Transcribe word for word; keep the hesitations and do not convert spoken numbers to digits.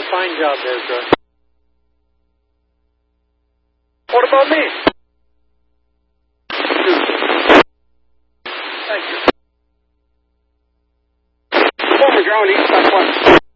fine job there, sir. What about me? Thank you. Over ground, east, back one.